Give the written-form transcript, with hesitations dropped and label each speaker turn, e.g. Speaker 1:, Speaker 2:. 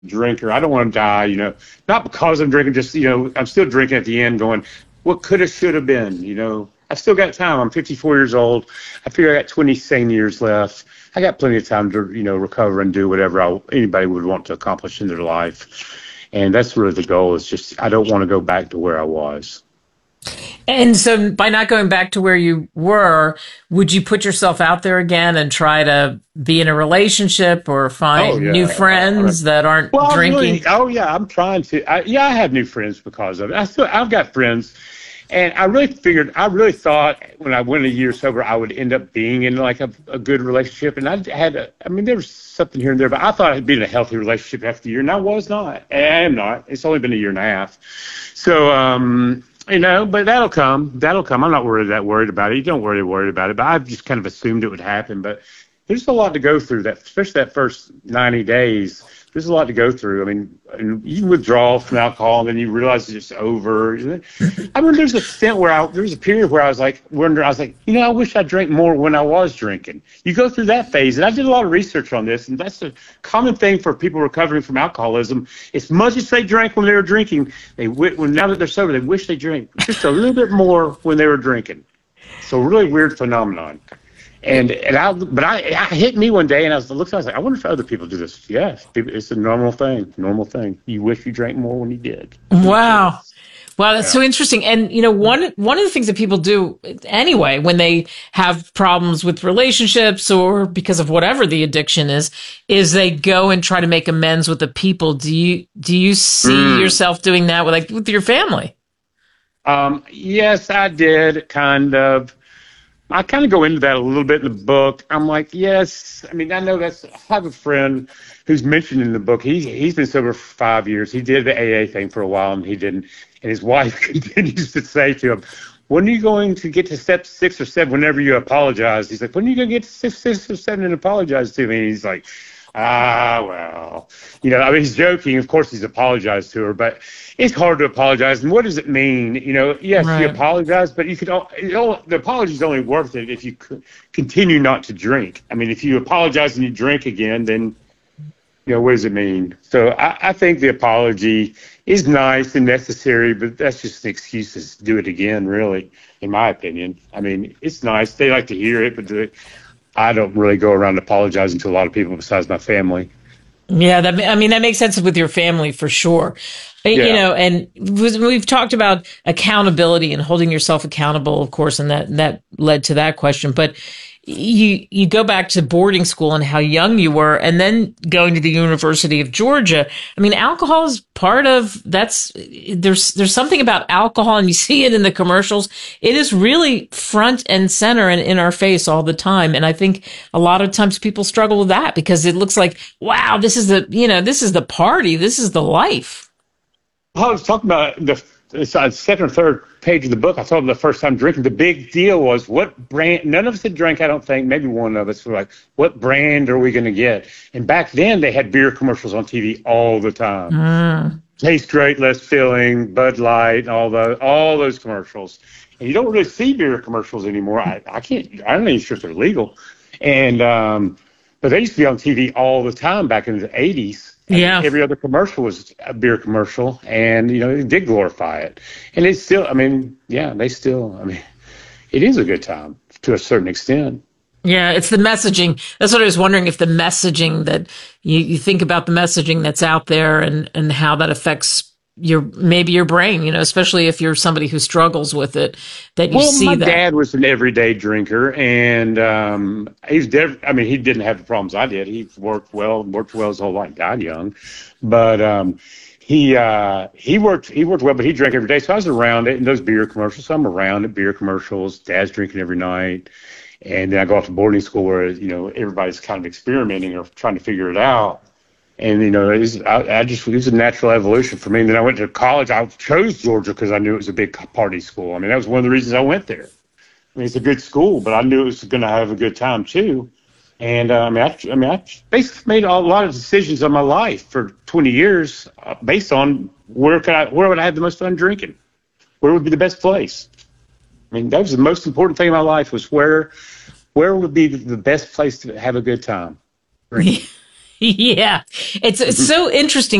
Speaker 1: drinker. I don't want to die, not because I'm drinking, just, I'm still drinking at the end going, what could have, should have been, I still got time. I'm 54 years old. I figure I got 20 sane years left. I got plenty of time to, recover and do whatever anybody would want to accomplish in their life. And that's really the goal, is just, I don't want to go back to where I was.
Speaker 2: And so by not going back to where you were, would you put yourself out there again and try to be in a relationship or find new friends that aren't drinking?
Speaker 1: I'm trying to. I have new friends because of it. I've got friends, and I really thought when I went a year sober, I would end up being in like a good relationship. And there was something here and there, but I thought I'd be in a healthy relationship after the year, and I was not. And I am not. It's only been a year and a half. So, but that'll come. I'm not worried about it. You don't worry about it. But I've just kind of assumed it would happen. But there's a lot to go through, especially that first 90 days. There's a lot to go through. I mean, and you withdraw from alcohol, and then you realize it's over. There's a period where I was like, I wish I drank more when I was drinking. You go through that phase, and I did a lot of research on this, and that's a common thing for people recovering from alcoholism. As much as they drank when they were drinking, now that they're sober, they wish they drank just a little bit more when they were drinking. So really weird phenomenon. And it hit me one day, and I was like, I wonder if other people do this. Yes, it's a normal thing. You wish you drank more when you did.
Speaker 2: Wow. Wow, that's so interesting. And, one of the things that people do anyway, when they have problems with relationships or because of whatever the addiction is they go and try to make amends with the people. Do you see yourself doing that with your family?
Speaker 1: Yes, I did, kind of. I kind of go into that a little bit in the book. I'm like, yes. I know I have a friend who's mentioned in the book. He's been sober for 5 years. He did the AA thing for a while, and he didn't. And his wife continues to say to him, when are you going to get to step 6 or 7 whenever you apologize? He's like, when are you going to get to 6 or 7 and apologize to me? And he's like, well. He's joking. Of course he's apologized to her, but it's hard to apologize. And what does it mean? Yes, right. You apologize, but the apology is only worth it if you continue not to drink. If you apologize and you drink again, then, what does it mean? So I think the apology is nice and necessary, but that's just an excuse to do it again, really, in my opinion. It's nice. They like to hear it, but I don't really go around apologizing to a lot of people besides my family.
Speaker 2: Yeah, that makes sense with your family for sure. Yeah. And we've talked about accountability and holding yourself accountable, of course, and that led to that question. But you go back to boarding school and how young you were, and then going to the University of Georgia. Alcohol is part of there's something about alcohol, and you see it in the commercials. It is really front and center and in our face all the time. And I think a lot of times people struggle with that because it looks like, wow, this is the party. This is the life.
Speaker 1: I was talking about the second or third page of the book. I told them the first time drinking. The big deal was what brand. None of us had drank, I don't think. Maybe one of us were like, what brand are we going to get? And back then they had beer commercials on TV all the time. Tastes great, less filling, Bud Light, all those commercials. And you don't really see beer commercials anymore. I'm not even sure if they're legal. And but they used to be on TV all the time back in the 80s. Yeah. Every other commercial was a beer commercial, and, they did glorify it. And it's still, it is a good time to a certain extent.
Speaker 2: Yeah, it's the messaging. That's what I was wondering, if the messaging that you think about the messaging that's out there and how that affects your brain, especially if you're somebody who struggles with it, that you see that.
Speaker 1: My dad was an everyday drinker, and he didn't have the problems I did. He worked well his whole life, died young, but he worked well, but he drank every day. So I was around it, and those beer commercials. So I'm around at beer commercials. Dad's drinking every night, and then I go off to boarding school where everybody's kind of experimenting or trying to figure it out. And, it was a natural evolution for me. And then I went to college. I chose Georgia because I knew it was a big party school. That was one of the reasons I went there. It's a good school, but I knew it was going to have a good time too. And I basically made a lot of decisions on my life for 20 years based on where would I have the most fun drinking? Where would be the best place? That was the most important thing in my life, was where would be the best place to have a good time drinking.
Speaker 2: Yeah. It's so interesting